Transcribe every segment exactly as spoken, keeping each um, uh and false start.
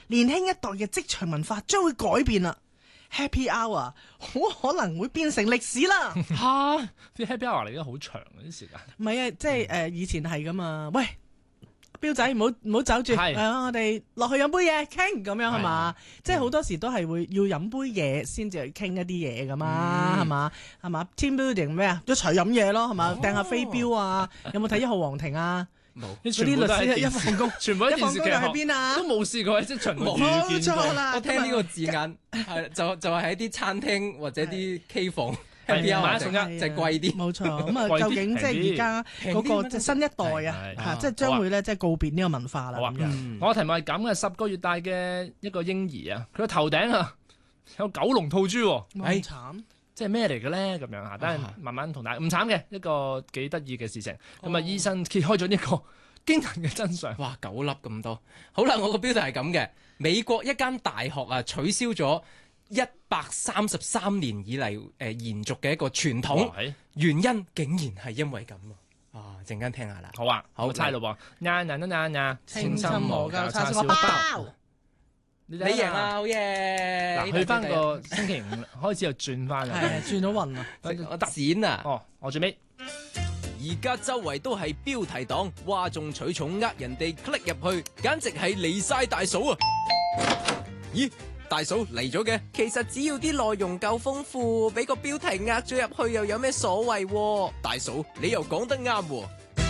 年輕一代嘅職場文化將會改變啦。Happy Hour 好可能會變成歷史啦。 嚇！啲 Happy Hour 嚟得好長啊啲時間。 唔係啊，即係誒、呃、以前係噶嘛。喂，標仔唔好唔好走住，係、呃、我哋落去飲杯嘢傾咁樣係嘛？即係好多時都係會要飲杯嘢先至去傾一啲嘢噶嘛，係嘛係嘛 ？Team building 咩啊？一齊飲嘢咯，係嘛？掟、哦、下飛鏢啊！有冇睇一號皇庭啊？ 冇， 嗰啲律師一放工， 全部喺電視劇喺邊啊？ 都冇試過喺職場冇遇見過。 我聽呢個字眼係就就係喺啲餐廳或者啲 K 房。 買一送一就貴啲， 冇錯。咁啊，究竟即係而家嗰個即係新一代啊，嚇，即係將會咧即係告別呢個文化啦。 好啊，我題目係咁嘅，十個月大嘅一個嬰兒啊，佢個頭頂啊有九龍吐珠， 係慘， 即係咩嚟嘅咧？咁樣嚇，等陣慢慢同大家唔慘嘅一個幾得意嘅事情。咁啊，醫生揭開咗呢個驚人嘅真相。 哇，九粒咁多。好啦，我個標題係咁嘅，美國一間大學啊取消咗一百三十三年以嚟誒、呃、延續嘅一個傳統，原因竟然係因為咁啊！陣間聽下啦。 好啊，好猜咯喎，呀呀呀呀，清心無教叉燒包， 你贏啊！好嘢！ 嗱，去翻個星期五開始又轉翻啦， 係轉到運啊！ 我得閃啊！ 哦，我最尾。 而家周圍都係標題黨，嘩眾取寵呃人哋 click 入去，簡直係離晒大嫂啊！咦？大嫂嚟咗嘅，其實只要啲內容夠豐富，俾個標題呃咗入去又有咩所謂？大嫂，你又講得啱喎。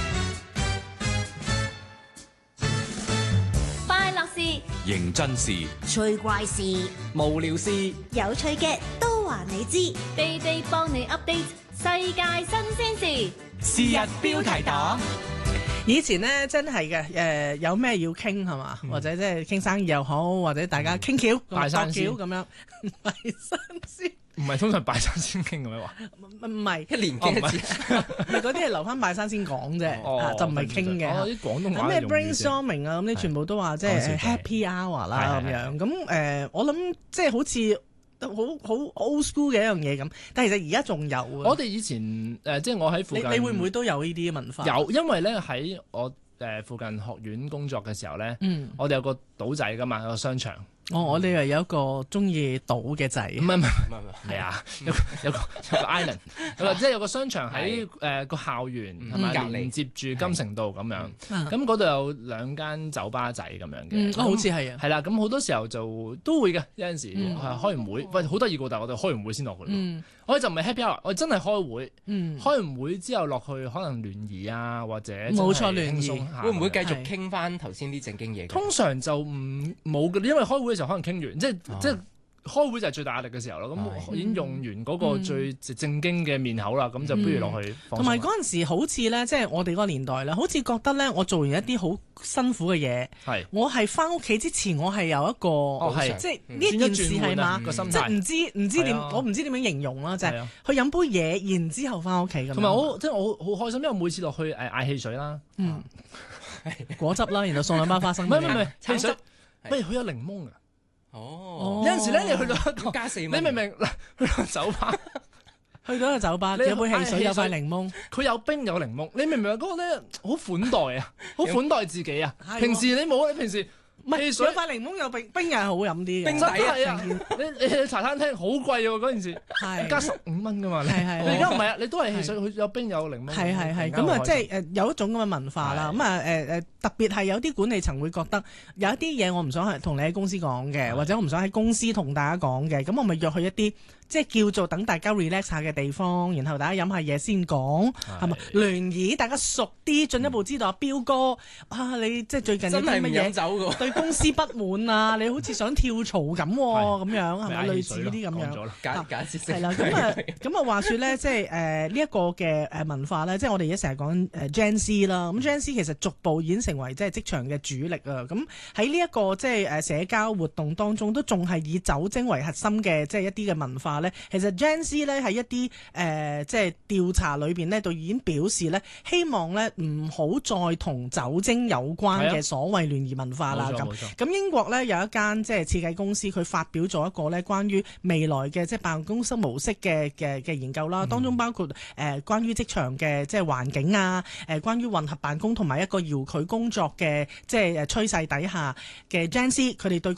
快樂事、 認真事、 趣怪事、 無聊事、 有趣嘅都話你知，地地幫你 update 世界新鮮事。 是日標題黨。 以前咧真係嘅，誒、呃、有咩要傾係嘛，或者即係傾生意又好，或者大家傾橋、 拜山先咁樣，拜山先。 唔係通常拜山先傾嘅咩話？ 唔唔係一年傾一次， 嗰啲係留翻拜山先講啫， 哦、 就唔係傾嘅。 啲廣東話咩 brainstorming 啊，咁你全部都話即係 happy hour 啦咁樣。咁誒、呃，我諗即係好似。好好 old school 嘅一樣嘢咁，但係其實而家仲有啊！ 我哋以前誒、呃，即係我喺附近， 你，你會唔會都有呢啲文化？ 有，因為咧喺我誒、呃、附近學院工作嘅時候咧，嗯、我哋有個島仔噶嘛，有個商場。 哦，我哋又有一個中意賭嘅仔， 唔係唔係唔係，係啊，有有個有個 island，即係有個商場喺誒個校園係咪隔離接住金城道咁樣，咁嗰度有兩間酒吧仔咁樣嘅， 好似係啊， 係啦，咁好多時候就都會嘅，有陣時係開完會，喂好得意㗎，但係我哋開完會先落去，我哋就唔係 happy hour，我哋真係開會，開完會之後落去可能聯誼啊或者冇錯聯誼， 會唔會繼續傾翻頭先啲正經嘢？ 通常就唔冇嘅，因為開會就可能傾完，即係、哦、即係開會就係最大壓力嘅時候咯。咁已經用完嗰個最正經嘅面口啦，咁、嗯、就不如落去放鬆。同埋嗰陣時好似咧，即係我哋嗰個年代咧，好似覺得咧，我做完一啲好辛苦嘅嘢，係我係翻屋企之前，我係有一個，哦、即係呢件事係嘛，即係唔知唔知點，我唔知點樣形容啦，就係、是、去飲杯嘢，然之後翻屋企咁。同埋我即係我好開心，因為每次落去誒嗌汽水啦，嗯、果汁啦，然後送兩包花生。唔係唔係汽水，不如佢有檸檬啊！哦，有陣時咧，你去到一個加四蚊，你明唔明？去到酒吧，去到一個酒吧，有杯汽水，有塊檸檬，佢有冰有檸檬，你明唔明啊？嗰個咧好款待啊，好款待自己啊！平時你冇，你平時唔係有塊檸檬有冰，冰又係好飲啲嘅，冰底啊！你你去茶餐廳好貴喎，嗰陣時加十五蚊噶嘛，你而家唔係啊，你都係汽水，佢有冰有檸檬，係係係咁啊！即係誒有一種咁嘅文化啦，咁啊誒誒特別係有啲管理層會覺得有一啲嘢我唔想係同你喺公司講嘅，或者我唔想喺公司同大家講嘅，咁我咪約去一啲即係叫做等大家 relax 下嘅地方，然後大家飲下嘢先講，係咪聯誼？大家熟啲，進一步知道阿彪哥啊，你即係最近有啲乜嘢對公司不滿啊？你好似想跳槽咁咁樣係咪？類似呢啲咁樣假假設性係啦，咁啊咁啊話説咧，即係誒呢一個嘅誒文化咧，即係我哋而家成日講誒 Gen Z 啦，咁 Gen Z 其實逐步已經成為即係職場嘅主力啊！咁喺呢一個即係誒社交活動當中，都仲係以酒精為核心嘅即係一啲嘅文化咧。其實 Gen Z 咧喺一啲誒、呃、即係調查裏邊咧，都已經表示咧，希望咧唔好再同酒精有關嘅所謂聯誼文化啦。咁咁英國咧有一間即係設計公司，佢發表咗一個咧關於未來嘅即係辦公室模式嘅嘅嘅研究啦，當中包括誒、呃、關於職場嘅即係環境啊，誒、呃、關於混合辦公同埋一個遙距工作嘅即係誒趨勢底下嘅 Gen Z，佢哋對公